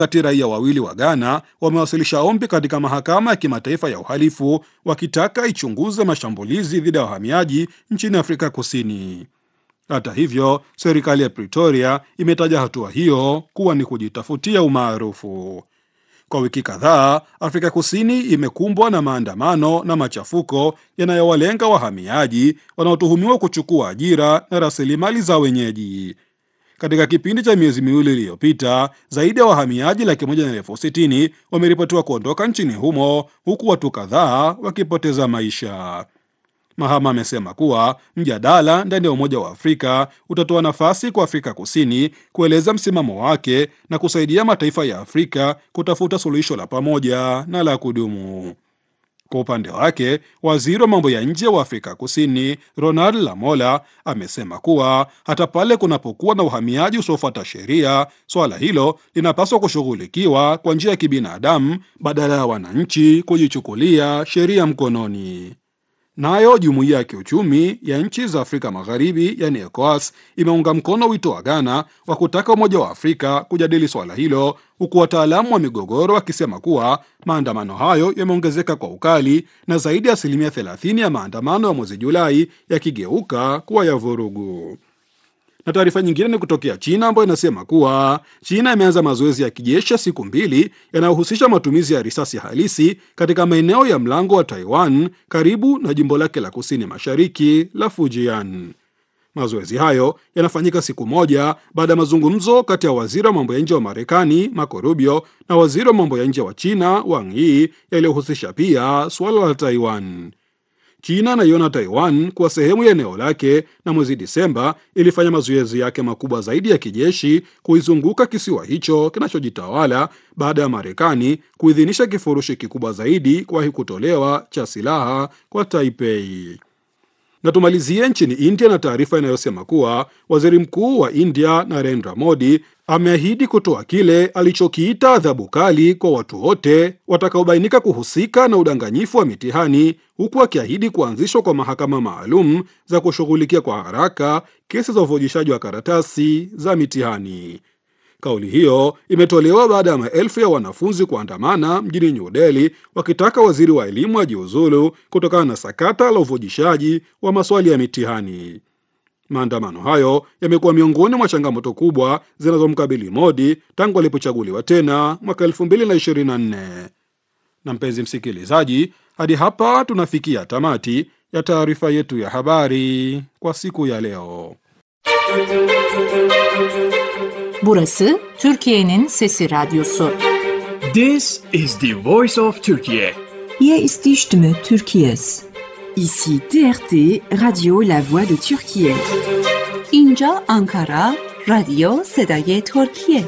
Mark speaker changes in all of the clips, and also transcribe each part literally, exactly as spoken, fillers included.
Speaker 1: Kati raia wawili wa Ghana wamewasilisha ombi katika mahakama ya kimataifa ya uhalifu wakitaka ichunguze mashambulizi dhidi ya wahamiaji nchini Afrika Kusini. Hata hivyo, serikali ya Pretoria imetaja hatua hiyo kuwa ni kujitafutia umaarufu. Kwa wiki kadhaa, Afrika Kusini imekumbwa na maandamano na machafuko yanayowalenga wahamiaji wanaotuhumiwa kuchukua ajira na rasilimali za wenyeji. Katika kipindi cha miezi miwili iliyopita, zaidi ya wahamiaji laki moja na elfu sitini wameripotiwa kuondoka nchini humo, huku watu kadhaa wakipoteza maisha. Mahama amesema kuwa mjadala ndani ya Umoja wa Afrika utatoa nafasi kwa Afrika Kusini kueleza msimamo wake na kusaidia mataifa ya Afrika kutafuta suluhisho la pamoja na la kudumu. Kwa upande wake, waziri wa mambo ya nje wa Afrika Kusini Ronald Lamola amesema kuwa hata pale kunapokuwa na uhamiaji usiofuata sheria, swala hilo linapaswa kushughulikiwa kwa njia ya kibinadamu badala ya wananchi kujichukulia sheria mkononi. Nayo jumuiya ya kiuchumi ya nchi za Afrika Magharibi, yani ECOWAS, imeunga mkono wito wa Ghana wa kutaka Umoja wa Afrika kujadili swala hilo, huku wataalamu wa migogoro wakisema kuwa maandamano hayo yameongezeka kwa ukali na zaidi ya asilimia thelathini ya maandamano ya mwezi Julai yakigeuka kuwa ya vurugu. Na taarifa nyingine ni kutokea China ambayo inasema kuwa China imeanza mazoezi ya kijeshi siku mbili yanayohusisha matumizi ya risasi halisi katika maeneo ya mlango wa Taiwan karibu na jimbo lake la kusini mashariki la Fujian. Mazoezi hayo yanafanyika siku moja baada ya mazungumzo kati ya waziri wa mambo ya nje wa Marekani Marco Rubio na waziri wa mambo ya nje wa China Wang Yi yaliyohusisha pia suala la Taiwan. China inaiona Taiwan kuwa sehemu ya eneo lake na mwezi Disemba ilifanya mazoezi yake makubwa zaidi ya kijeshi kuizunguka kisiwa hicho kinachojitawala baada ya Marekani kuidhinisha kifurushi kikubwa zaidi kuwahi kutolewa cha silaha kwa Taipei. Na tumalizie nchini India na taarifa inayosema kuwa waziri mkuu wa India Narendra Modi ameahidi kutoa kile alichokiita adhabu kali kwa watu wote watakaobainika kuhusika na udanganyifu wa mitihani, huku akiahidi kuanzishwa kwa mahakama maalum za kushughulikia kwa haraka kesi za uvujishaji wa karatasi za mitihani. Kauli hiyo imetolewa baada ya maelfu ya wanafunzi kuandamana mjini New Delhi wakitaka waziri wa elimu ajiuzulu kutokana na sakata la uvujishaji wa maswali ya mitihani. Maandamano hayo yamekuwa miongoni mwa changamoto kubwa zinazomkabili Modi tangu alipochaguliwa tena mwaka elfu mbili na ishirini na nne. Na mpenzi msikilizaji, hadi hapa tunafikia tamati ya taarifa yetu ya habari kwa siku ya leo.
Speaker 2: Burası Türkiye'nin Sesi Radyosu.
Speaker 3: This is the voice of Turkey.
Speaker 4: Hier ist die Stimme Türkiye's.
Speaker 5: Ici T R T, Radio La Voix de Türkiye.
Speaker 6: اینجا Ankara, Radio صدای ترکیه.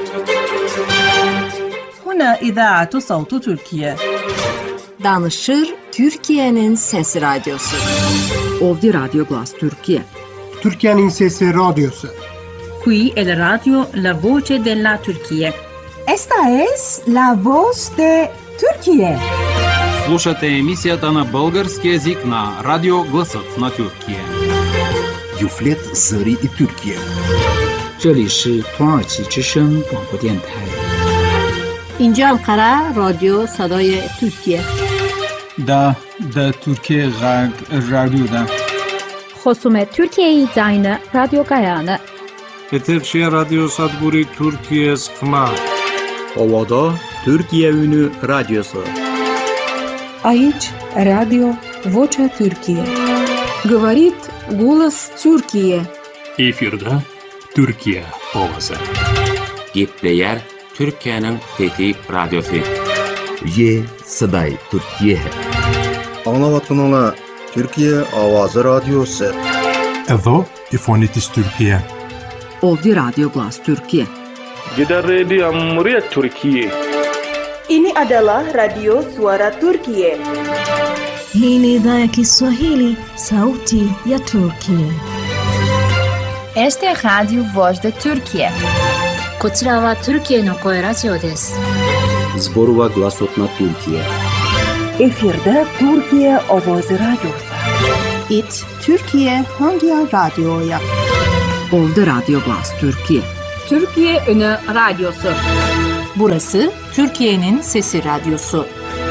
Speaker 7: هنا إذاعة صوت تركيا.
Speaker 2: Danışır Türkiye'nin Sesi Radyosu.
Speaker 4: Ovdje Radio Glas Türkiye.
Speaker 8: Türkiye'nin Sesi Radyosu.
Speaker 7: Qui è la radio La Voce della Turchia.
Speaker 9: Esta es La Voz de Turquía.
Speaker 10: Слушате емисията на български език на Радио Гласът на Тюркия.
Speaker 11: Юфлет Зари и Тюркия.
Speaker 12: 这里是土耳其之声广播电台。
Speaker 13: اینجا Ankara, رادیو صدای ترکیه.
Speaker 14: دا دا ترکیه غرب رادیو دا.
Speaker 15: خصوم ترکیه زاین رادیو گایانه.
Speaker 16: Eterçe Radyo Sadburi Türkiye Sıkma.
Speaker 17: Ovada Türkiye Ünü Radyosu.
Speaker 18: Aici Radio Vocea Türkiye.
Speaker 19: Говорит голос Türkiye.
Speaker 20: Efirde Türkiye ovası.
Speaker 8: Gepleyer Türkiye'nin Fethi Radyosu.
Speaker 11: Ye Saday Türkiye.
Speaker 4: Anlavatınla Türkiye Avazı Radyosu.
Speaker 15: Evo İfonitis Türkiye.
Speaker 4: Ovdje Radio Glas Türkiye.
Speaker 16: Gider Radio Amriyet Türkiye.
Speaker 9: Ini adalah Radio Suara Turkiye.
Speaker 3: Hii ni idhaa ya Kiswahili, sauti ya Turkiye.
Speaker 5: Este é Radio Voz de Turkiye.
Speaker 18: こちらは Türkiyeの声ラジオです。
Speaker 17: Zborova Glasot na Türkiye.
Speaker 9: Efirde Türkiye Ovozi Radyosu.
Speaker 6: It Türkiye Hangi Radyo'ya?
Speaker 4: Ovdje Radio Glas Türkiye.
Speaker 2: Türkiye Ünü Radyosu. Burası Türkiye'nin Sesi Radyosu.